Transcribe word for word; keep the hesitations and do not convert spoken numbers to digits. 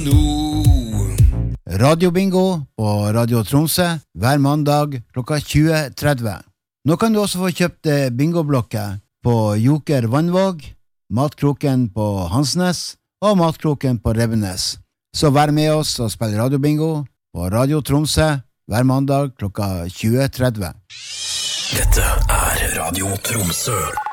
Radiobingo på Radio Tromsø hver mandag klokka tjue tretti. Nå kan du også få kjøpt bingoblokker på Joker Vannvåg, Matkroken på Hansnes og Matkroken på Rebbenes. Så vær med oss og spill radiobingo på Radio Tromsø hver mandag klokka tjue tretti. Dette er Radio Tromsø.